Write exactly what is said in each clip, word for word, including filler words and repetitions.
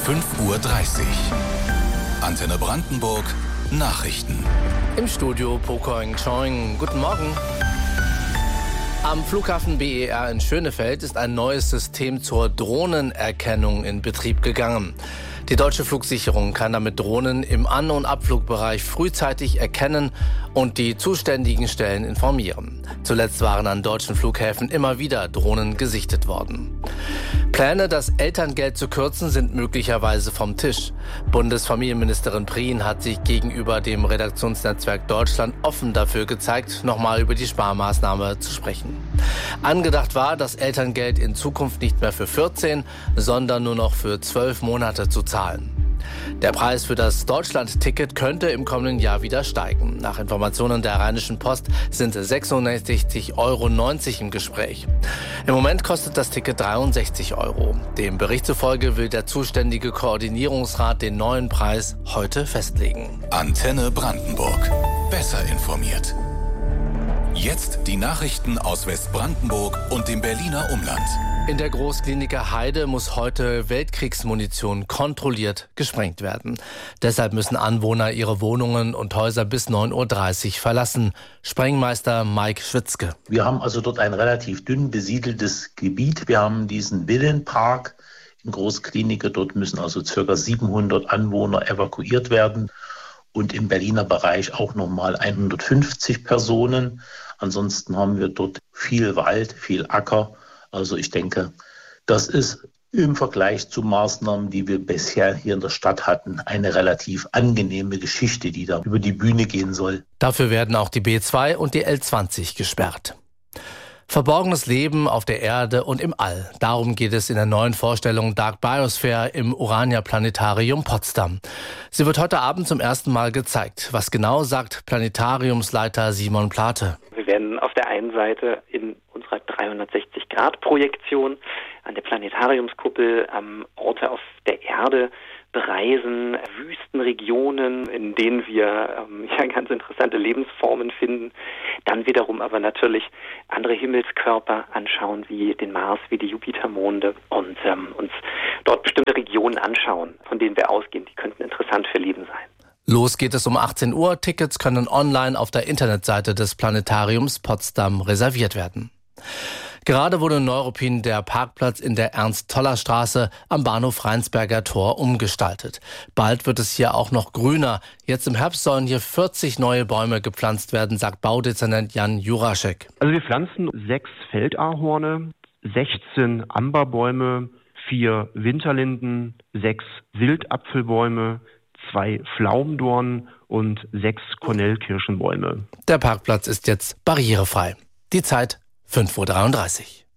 fünf Uhr dreißig. Antenne Brandenburg, Nachrichten. Im Studio Pokoing Choing. Guten Morgen. Am Flughafen B E R in Schönefeld ist ein neues System zur Drohnenerkennung in Betrieb gegangen. Die deutsche Flugsicherung kann damit Drohnen im An- und Abflugbereich frühzeitig erkennen und die zuständigen Stellen informieren. Zuletzt waren an deutschen Flughäfen immer wieder Drohnen gesichtet worden. Pläne, das Elterngeld zu kürzen, sind möglicherweise vom Tisch. Bundesfamilienministerin Prien hat sich gegenüber dem Redaktionsnetzwerk Deutschland offen dafür gezeigt, nochmal über die Sparmaßnahme zu sprechen. Angedacht war, das Elterngeld in Zukunft nicht mehr für vierzehn, sondern nur noch für zwölf Monate zu zahlen. Der Preis für das Deutschland-Ticket könnte im kommenden Jahr wieder steigen. Nach Informationen der Rheinischen Post sind sechsundsechzig Euro neunzig im Gespräch. Im Moment kostet das Ticket dreiundsechzig Euro. Dem Bericht zufolge will der zuständige Koordinierungsrat den neuen Preis heute festlegen. Antenne Brandenburg. Besser informiert. Jetzt die Nachrichten aus Westbrandenburg und dem Berliner Umland. In der Großkliniker Heide muss heute Weltkriegsmunition kontrolliert gesprengt werden. Deshalb müssen Anwohner ihre Wohnungen und Häuser bis neun Uhr dreißig verlassen. Sprengmeister Mike Schwitzke. Wir haben also dort ein relativ dünn besiedeltes Gebiet. Wir haben diesen Villenpark in Großkliniker. Dort müssen also ca. siebenhundert Anwohner evakuiert werden. Und im Berliner Bereich auch nochmal hundertfünfzig Personen. Ansonsten haben wir dort viel Wald, viel Acker. Also ich denke, das ist im Vergleich zu Maßnahmen, die wir bisher hier in der Stadt hatten, eine relativ angenehme Geschichte, die da über die Bühne gehen soll. Dafür werden auch die B zwei und die L zwanzig gesperrt. Verborgenes Leben auf der Erde und im All. Darum geht es in der neuen Vorstellung Dark Biosphere im Urania Planetarium Potsdam. Sie wird heute Abend zum ersten Mal gezeigt. Was genau, sagt Planetariumsleiter Simon Plate. Wir werden auf der einen Seite in unserer dreihundertsechzig Grad Projektion an der Planetariumskuppel am Orte auf der Erde bereisen, Wüstenregionen, in denen wir ähm, ja, ganz interessante Lebensformen finden. Dann wiederum aber natürlich andere Himmelskörper anschauen, wie den Mars, wie die Jupitermonde und ähm, uns dort bestimmte Regionen anschauen, von denen wir ausgehen, die könnten interessant für Leben sein. Los geht es um achtzehn Uhr. Tickets können online auf der Internetseite des Planetariums Potsdam reserviert werden. Gerade wurde in Neuruppin der Parkplatz in der Ernst-Toller-Straße am Bahnhof Rheinsberger Tor umgestaltet. Bald wird es hier auch noch grüner. Jetzt im Herbst sollen hier vierzig neue Bäume gepflanzt werden, sagt Baudezernent Jan Juraschek. Also wir pflanzen sechs Feldahorne, sechzehn Amberbäume, vier Winterlinden, sechs Wildapfelbäume, zwei Pflaumendorn und sechs Kornellkirschenbäume. Der Parkplatz ist jetzt barrierefrei. Die Zeit fünf Uhr dreiunddreißig.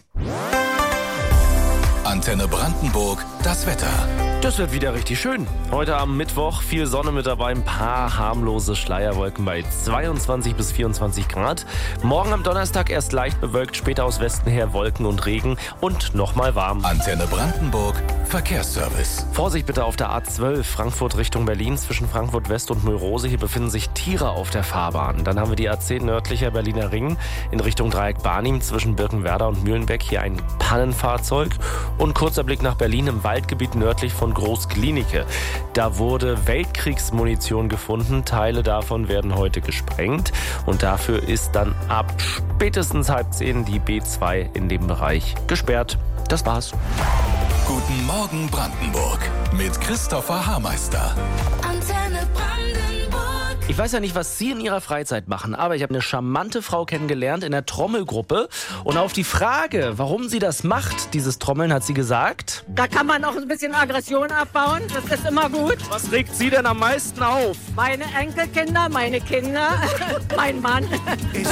Antenne Brandenburg, das Wetter. Das wird wieder richtig schön. Heute am Mittwoch viel Sonne mit dabei, ein paar harmlose Schleierwolken bei zweiundzwanzig bis vierundzwanzig Grad. Morgen am Donnerstag erst leicht bewölkt, später aus Westen her Wolken und Regen und nochmal warm. Antenne Brandenburg, Verkehrsservice. Vorsicht bitte auf der A zwölf, Frankfurt Richtung Berlin, zwischen Frankfurt West und Mulrose. Hier befinden sich Tiere auf der Fahrbahn. Dann haben wir die A zehn nördlicher Berliner Ring in Richtung Dreieck Barnim zwischen Birkenwerder und Mühlenbeck. Hier ein Pannenfahrzeug. Und kurzer Blick nach Berlin im Waldgebiet nördlich von Großklinike. Da wurde Weltkriegsmunition gefunden. Teile davon werden heute gesprengt. Und dafür ist dann ab spätestens halb zehn die B zwei in dem Bereich gesperrt. Das war's. Guten Morgen Brandenburg mit Christopher Haarmeister. Antenne Brandenburg. Ich weiß ja nicht, was Sie in Ihrer Freizeit machen, aber ich habe eine charmante Frau kennengelernt in der Trommelgruppe. Und auf die Frage, warum sie das macht, dieses Trommeln, hat sie gesagt: Da kann man auch ein bisschen Aggression abbauen, das ist immer gut. Was regt Sie denn am meisten auf? Meine Enkelkinder, meine Kinder, mein Mann.